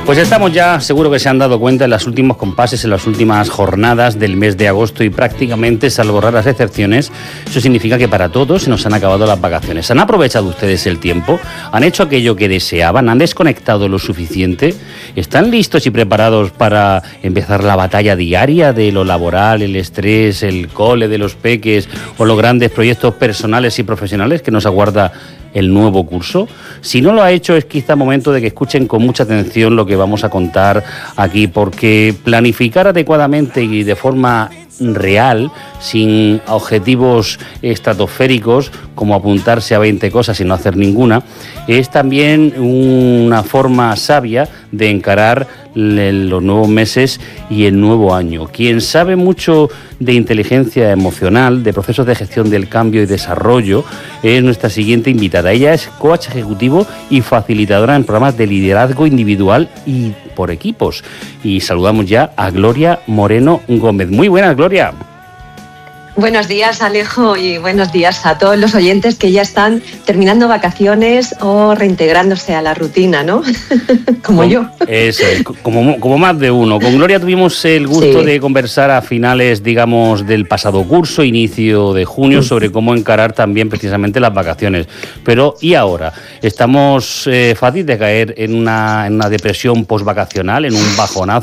Pues estamos ya, seguro que se han dado cuenta, en los últimos compases, en las últimas jornadas del mes de agosto y prácticamente, salvo raras excepciones, eso significa que para todos se nos han acabado las vacaciones. ¿Han aprovechado ustedes el tiempo? ¿Han hecho aquello que deseaban? ¿Han desconectado lo suficiente? ¿Están listos y preparados para empezar la batalla diaria de lo laboral, el estrés, el cole de los peques o los grandes proyectos personales y profesionales que nos aguarda el nuevo curso? Si no lo ha hecho, es quizá momento de que escuchen con mucha atención lo que vamos a contar aquí, porque planificar adecuadamente y de forma real, sin objetivos estratosféricos como apuntarse a 20 cosas y no hacer ninguna, es también una forma sabia de encarar los nuevos meses y el nuevo año. Quien sabe mucho de inteligencia emocional, de procesos de gestión del cambio y desarrollo, es nuestra siguiente invitada. Ella es coach ejecutivo y facilitadora en programas de liderazgo individual y por equipos. Y saludamos ya a Gloria Moreno Gómez. Muy buenas, Gloria. Buenos días, Alejo, y buenos días a todos los oyentes que ya están terminando vacaciones o reintegrándose a la rutina, ¿no? Como yo. Eso es, como más de uno. Con Gloria tuvimos el gusto de conversar a finales, digamos, del pasado curso, inicio de junio, sobre cómo encarar también precisamente las vacaciones. Pero, ¿y ahora? Estamos fácil de caer en una depresión postvacacional, en un bajonazo.